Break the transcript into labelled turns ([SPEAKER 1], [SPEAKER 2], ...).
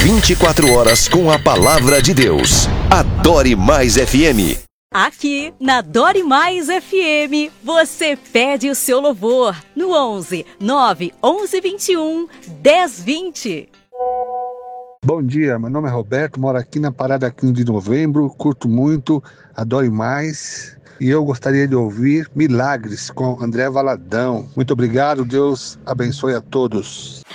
[SPEAKER 1] 24 horas com a palavra de Deus. Adore Mais FM.
[SPEAKER 2] Aqui na Adore Mais FM, você pede o seu louvor no 11 9 11 21 10 20.
[SPEAKER 3] Bom dia, meu nome é Roberto, moro aqui na Parada 15 de Novembro, curto muito, Adore Mais. E eu gostaria de ouvir Milagres com André Valadão. Muito obrigado, Deus abençoe a todos.